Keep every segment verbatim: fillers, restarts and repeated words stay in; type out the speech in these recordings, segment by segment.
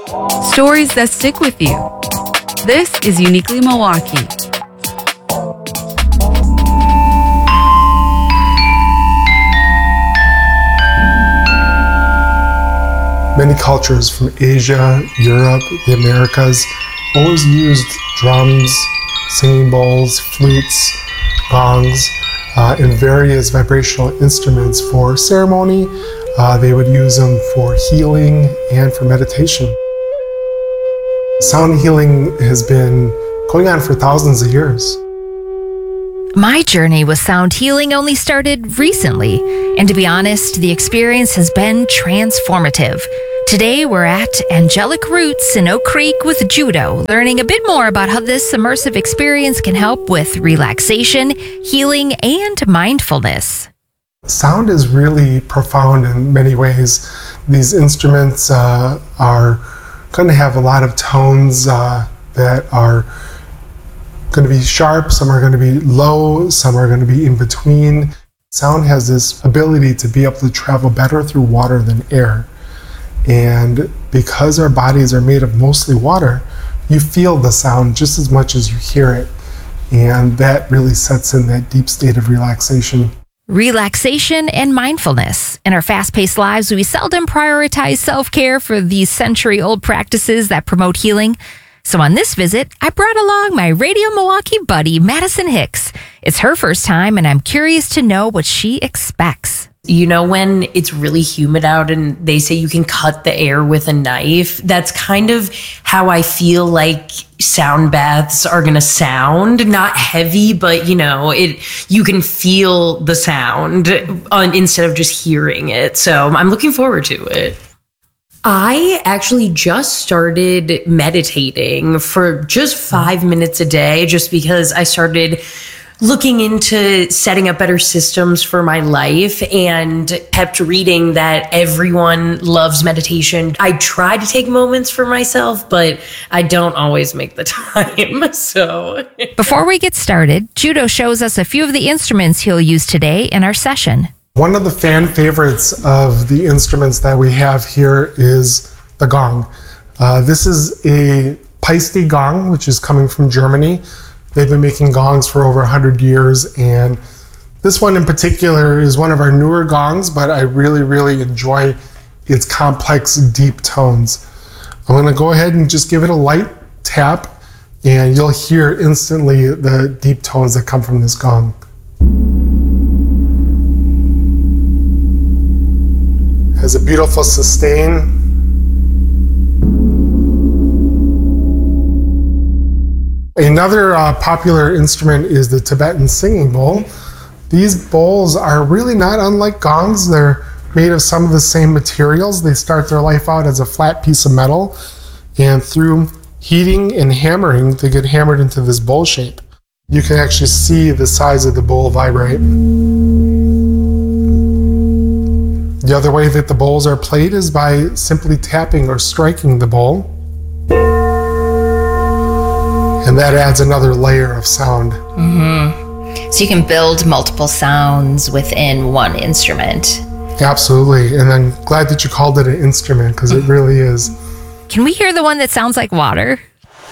Stories that stick with you. This is Uniquely Milwaukee. Many cultures from Asia, Europe, the Americas always used drums, singing bowls, flutes, gongs, uh, and various vibrational instruments for ceremony. Uh, they would use them for healing and for meditation. Sound healing has been going on for thousands of years. My journey with sound healing only started recently, and to be honest, the experience has been transformative. Today, we're at Angelic Roots in Oak Creek with Judo, learning a bit more about how this immersive experience can help with relaxation, healing, and mindfulness. Sound is really profound in many ways. These instruments uh, are going to have a lot of tones uh, that are going to be sharp, some are going to be low, some are going to be in between. Sound has this ability to be able to travel better through water than air. And because our bodies are made of mostly water, you feel the sound just as much as you hear it. And that really sets in that deep state of relaxation. Relaxation and mindfulness. In our fast-paced lives, we seldom prioritize self-care for these century-old practices that promote healing. So on this visit, I brought along my Radio Milwaukee buddy, Madison Hicks. It's her first time, and I'm curious to know what she expects. You know, when it's really humid out and they say you can cut the air with a knife, that's kind of how I feel like sound baths are going to sound. Not heavy, but, you know, it you can feel the sound on, instead of just hearing it. So I'm looking forward to it. I actually just started meditating for just five minutes a day, just because I started looking into setting up better systems for my life and kept reading that everyone loves meditation. I try to take moments for myself, but I don't always make the time. So before we get started, Judo shows us a few of the instruments he'll use today in our session. One of the fan favorites of the instruments that we have here is the gong. Uh, this is a Paiste gong, which is coming from Germany. They've been making gongs for over one hundred years, and this one in particular is one of our newer gongs, but I really, really enjoy its complex, deep tones. I'm going to go ahead and just give it a light tap, and you'll hear instantly the deep tones that come from this gong. Has a beautiful sustain. Another uh, popular instrument is the Tibetan singing bowl. These bowls are really not unlike gongs. They're made of some of the same materials. They start their life out as a flat piece of metal, and through heating and hammering, they get hammered into this bowl shape. You can actually see the size of the bowl vibrate. The other way that the bowls are played is by simply tapping or striking the bowl. And that adds another layer of sound. Mm-hmm. So you can build multiple sounds within one instrument. Absolutely. And I'm glad that you called it an instrument, because it really is. Can we hear the one that sounds like water?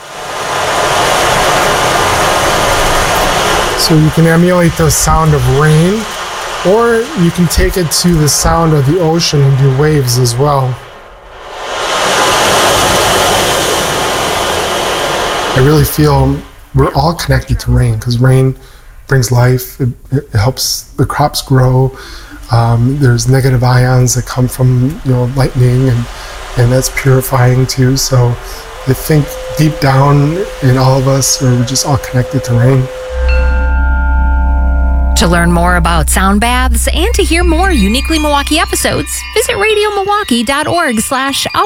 So you can emulate the sound of rain, or you can take it to the sound of the ocean and do waves as well. I really feel we're all connected to rain, because rain brings life, it, it helps the crops grow. Um, there's negative ions that come from, you know, lightning, and, and that's purifying too. So I think deep down in all of us, we're just all connected to rain. To learn more about sound baths and to hear more Uniquely Milwaukee episodes, visit radio milwaukee dot org slash